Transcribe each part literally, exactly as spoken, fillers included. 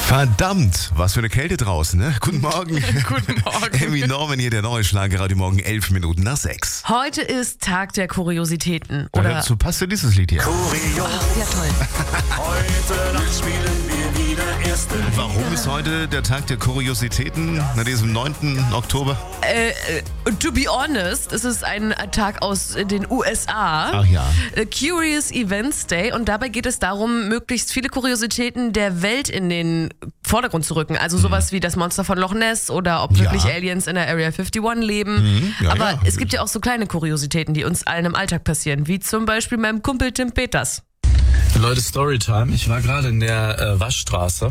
Verdammt, was für eine Kälte draußen, ne? Guten Morgen. Guten Morgen. Emmy Norman hier, der neue Schlager, heute Morgen elf Minuten nach sechs. Heute ist Tag der Kuriositäten. Oder Oder? dazu passt ja dieses Lied hier. Kurios. Ach, ja, toll. Heute Nacht spielen wir wieder erste Liga. Warum ist heute der Tag der Kuriositäten, nach diesem neunten Oktober? Äh, äh, to be honest, es ist ein Tag aus den U S A. Ach ja. A Curious Events Day. Und dabei geht es darum, möglichst viele Kuriositäten der Welt in den Vordergrund zu rücken. Also sowas wie das Monster von Loch Ness oder ob Ja. wirklich Aliens in der Area einundfünfzig leben. Mhm. Ja, Aber ja. es gibt ja auch so kleine Kuriositäten, die uns allen im Alltag passieren. Wie zum Beispiel meinem Kumpel Tim Peters. Leute, Storytime. Ich war gerade in der äh, Waschstraße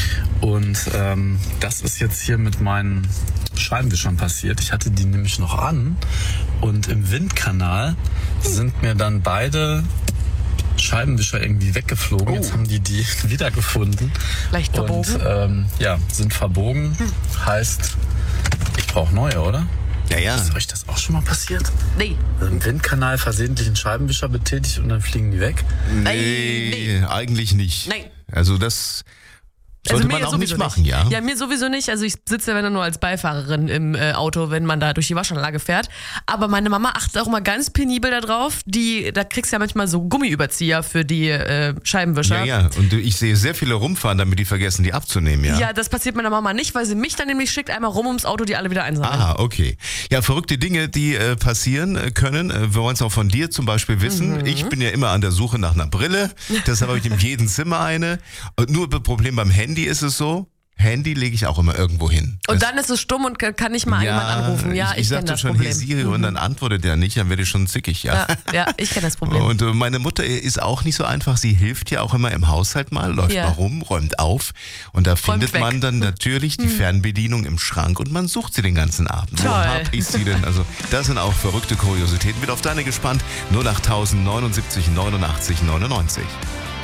und ähm, das ist jetzt hier mit meinen Scheibenwischern passiert. Ich hatte die nämlich noch an und im Windkanal sind mir dann beide Scheibenwischer irgendwie weggeflogen. Oh. Jetzt haben die die wiedergefunden. Leicht verbogen. Und ähm, ja, sind verbogen. Heißt, ich brauche neue, oder? Ja, ja. Ist euch das auch schon mal passiert? Nee. Also im Windkanal versehentlich einen Scheibenwischer betätigt und dann fliegen die weg? Nee, eigentlich nicht. Nein. Also das sollte mir man auch sowieso nicht machen, ja? Ja, mir sowieso nicht. Also ich sitze ja wenn dann nur als Beifahrerin im äh, Auto, wenn man da durch die Waschanlage fährt. Aber meine Mama achtet auch immer ganz penibel darauf. Die, da kriegst du ja manchmal so Gummiüberzieher für die äh, Scheibenwischer. Ja, ja. Und ich sehe sehr viele rumfahren, damit die vergessen, die abzunehmen, ja? Ja, das passiert meiner Mama nicht, weil sie mich dann nämlich schickt, einmal rum ums Auto, die alle wieder einsammeln. Ah, okay. Ja, verrückte Dinge, die äh, passieren äh, können. Äh, wir wollen es auch von dir zum Beispiel wissen. Mhm. Ich bin ja immer an der Suche nach einer Brille. Deshalb habe ich in jedem Zimmer eine. Und nur das Problem beim Handy ist es so, Handy lege ich auch immer irgendwo hin. Und Das- dann ist es stumm und kann nicht mal jemand anrufen. Ja, ich, ich, ich kenne sagte das schon, Problem. hey Siri, und dann antwortet er nicht, dann werde ich schon zickig, ja. Ja, ja, ich kenne das Problem. Und äh, meine Mutter ist auch nicht so einfach. Sie hilft ja auch immer im Haushalt mal, läuft Ja. mal rum, räumt auf. Und da findet weg. man dann natürlich die Fernbedienung im Schrank und man sucht sie den ganzen Abend. Wo Toll. hab ich sie denn? Also das sind auch verrückte Kuriositäten. Wird auf deine gespannt. null acht neunundsiebzig neunundachtzig neunundneunzig.